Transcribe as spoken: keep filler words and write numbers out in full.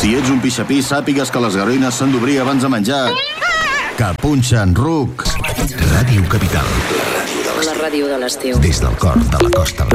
Si ets un pixapí, sàpigues que les garoines s'han d'obrir abans de menjar. Que punxen, ruc. Ràdio Capital. La ràdio de l'estiu. Des del cor de la Costa Brava.